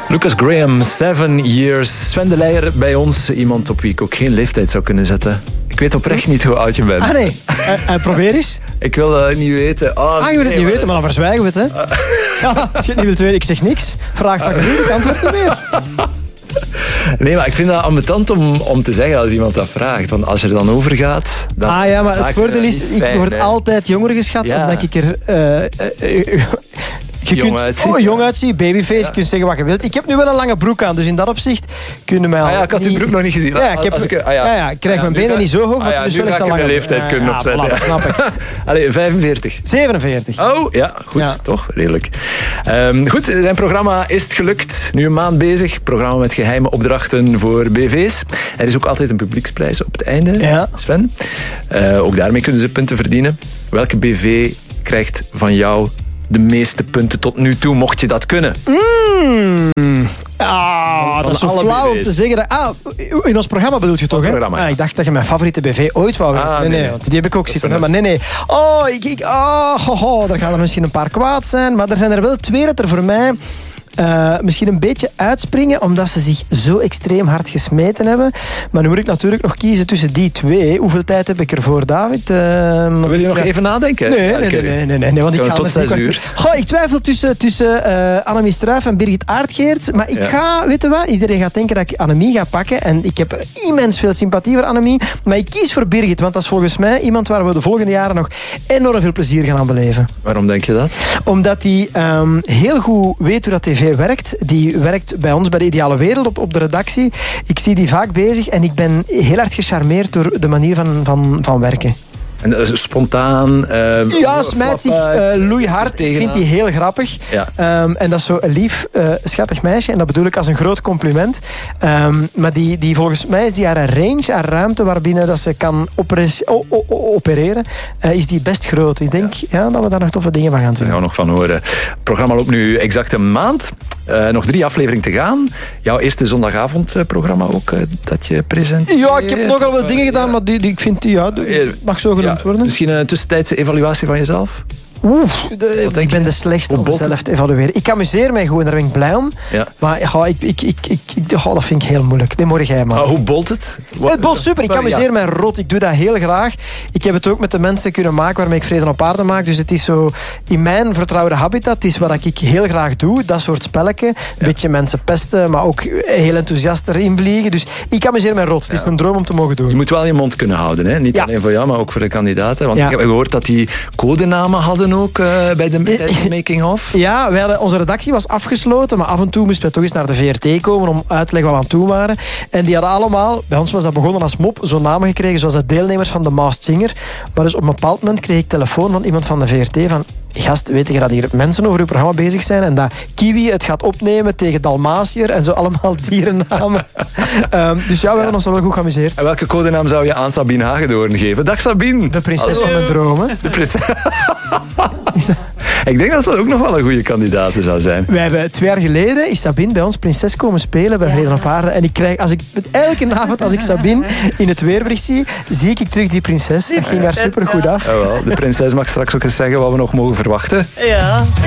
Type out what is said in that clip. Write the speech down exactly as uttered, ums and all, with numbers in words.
Lucas Graham, seven years. Sven de Leijer bij ons. Iemand op wie ik ook geen leeftijd zou kunnen zetten. Ik weet oprecht niet hoe oud je bent. Ah nee, uh, uh, probeer eens. Ik wil dat niet weten. Oh, ah, je wil het nee, niet weten, maar dan verzwijgen we het. Hè? Uh. Ja, als je het niet wilt weten, ik zeg niks. Vraag wat je wilt, ik antwoord niet meer. Nee, maar ik vind dat ambetant om, om te zeggen als iemand dat vraagt. Want als je er dan over gaat... Dan ah ja, maar het voordeel is, ik fijn, word hè? altijd jonger geschat, ja. Omdat ik er... Uh, uh, uh, Je jong kunt uitzien. Oh, jong uitzien, babyface, ja. Je kunt zeggen wat je wilt. Ik heb nu wel een lange broek aan, dus in dat opzicht kunnen mij al... Ah ja, ik had niet... uw broek nog niet gezien. Ja, ik, heb... Als ik, ah ja. Ja, ja, ik krijg ah ja, mijn benen ga... niet zo hoog, ah ja, dus nu wel echt ga een ik lange leeftijd broek. kunnen ja, opzetten. Voilà, dat snap ik. Allee, vijfenveertig. zevenenveertig. Oh, ja, goed, ja. Toch? Redelijk. Um, goed, zijn programma is het gelukt. Nu een maand bezig. Programma met geheime opdrachten voor B V's. Er is ook altijd een publieksprijs op het einde, ja. Sven. Uh, ook daarmee kunnen ze punten verdienen. Welke B V krijgt van jou de meeste punten tot nu toe, mocht je dat kunnen? Mm. Ah, van dat is zo flauw om te zeggen. Dat, ah, in ons programma bedoel je toch, hè? Programma, ja. ah, ik dacht dat je mijn favoriete B V ooit wou weten. Ah, nee, nee, nee, want die heb ik ook zitten. Hè? Maar nee, nee. Oh, ik, ik, oh, oh, oh, er gaan er misschien een paar kwaad zijn, maar er zijn er wel twee dat er voor mij... Uh, misschien een beetje uitspringen, omdat ze zich zo extreem hard gesmeten hebben. Maar nu moet ik natuurlijk nog kiezen tussen die twee. Hoeveel tijd heb ik ervoor, David? Uh, Wil je nog ja. even nadenken? Nee, nee, nee, nee, nee, nee, nee want ik ga tot zes uur. Goh, ik twijfel tussen, tussen uh, Annemie Struijf en Birgit Aardgeert. Maar ik ja. ga, weet je wat? Iedereen gaat denken dat ik Annemie ga pakken. En ik heb immens veel sympathie voor Annemie. Maar ik kies voor Birgit, want dat is volgens mij iemand waar we de volgende jaren nog enorm veel plezier gaan aan beleven. Waarom denk je dat? Omdat hij um, heel goed weet hoe dat tv werkt. Die werkt bij ons bij de Ideale Wereld op, op de redactie. Ik zie die vaak bezig en ik ben heel hard gecharmeerd door de manier van, van, van werken. En uh, spontaan... Uh, ja, smijt zich uh, loeihard. Ik vind die heel grappig. Ja. Um, en dat is zo een lief, uh, schattig meisje. En dat bedoel ik als een groot compliment. Um, maar die, die, volgens mij is die haar range, haar ruimte waarbinnen dat ze kan opere- o- o- opereren, uh, is die best groot. Ik denk ja. Ja, dat we daar nog toffe dingen van gaan zien. Daar gaan we nog van horen. Het programma loopt nu exact een maand. Uh, nog drie afleveringen te gaan. Jouw eerste zondagavondprogramma ook, uh, dat je presenteert. Ja, ik heb nogal wel dingen gedaan, maar die, die, ik vind, ja, die mag zo genoemd ja, worden. Misschien een tussentijdse evaluatie van jezelf? Oeh, de, ik ben de slechtste om mezelf te evalueren. Ik amuseer mij gewoon, daar ben ik blij om. Ja. Maar ja, ik, ik, ik, ik, ik, oh, dat vind ik heel moeilijk. Dat moet jij maar. Oh, hoe bolt het? What? Het bolt super. Ik amuseer ja. mij rot. Ik doe dat heel graag. Ik heb het ook met de mensen kunnen maken waarmee ik Vrede op Aarde maak. Dus het is zo in mijn vertrouwde habitat. Het is wat ik heel graag doe. Dat soort spelletje. Een ja. beetje mensen pesten, maar ook heel enthousiast erin vliegen. Dus ik amuseer mij rot. Het is ja. een droom om te mogen doen. Je moet wel je mond kunnen houden. Hè? Niet ja. alleen voor jou, maar ook voor de kandidaten. Want ja. ik heb gehoord dat die codenamen hadden ook uh, bij de making-of. Ja, wij hadden, onze redactie was afgesloten, maar af en toe moesten we toch eens naar de V R T komen om uit te leggen wat we aan het doen waren. En die hadden allemaal, bij ons was dat begonnen als mop, zo'n namen gekregen zoals de deelnemers van The Masked Singer. Maar dus op een bepaald moment kreeg ik telefoon van iemand van de V R T van... Gast, weet je dat hier mensen over uw programma bezig zijn en dat Kiwi het gaat opnemen tegen Dalmatiër en zo allemaal dierennamen. um, dus ja, we hebben ons wel goed geamuseerd. En welke codenaam zou je aan Sabine Hagedoorn geven? Dag Sabine! De prinses Hallo. Van mijn dromen. De prinses... Ik denk dat dat ook nog wel een goede kandidaat zou zijn. Wij hebben twee jaar geleden is Sabine bij ons prinses komen spelen bij Vrede op Aarde. En ik krijg, als ik, elke avond als ik Sabine in het weerbericht zie, zie ik terug die prinses. Dat ging daar super goed af. Ja, wel. De prinses mag straks ook eens zeggen wat we nog mogen verwachten. Ja.